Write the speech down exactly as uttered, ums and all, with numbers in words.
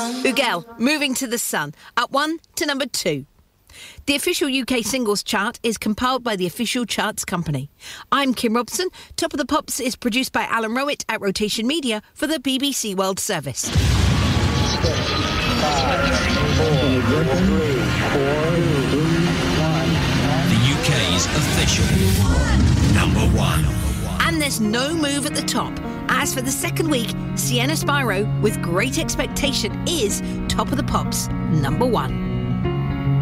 Ugel, Moving to the Sun, up one to number two. The official U K singles chart is compiled by the Official Charts Company. I'm Kim Robson. Top of the Pops is produced by Alan Rowett at Rotation Media for the B B C World Service. Six, five, four, three, four, two, one. The U K's official number one. And there's no move at the top. As for the second week, Sienna Spyro, with Great Expectation, is Top of the Pops number one.